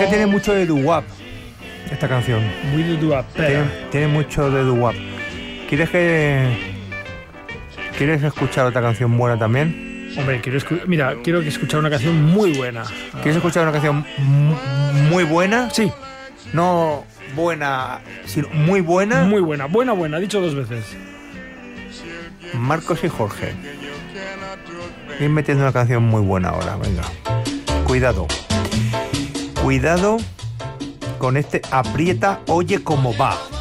que tiene mucho de doo-wop esta canción. Muy de doo-wop. Tiene mucho de doo-wop. ¿Quieres escuchar otra canción buena también? Hombre, quiero escuchar una canción muy buena. ¿Quieres escuchar una canción muy buena? Sí. No buena, sino muy buena. Muy buena, buena, dicho 2 veces. Marcos y Jorge. Ir metiendo una canción muy buena ahora, venga. Cuidado con este aprieta, oye cómo va.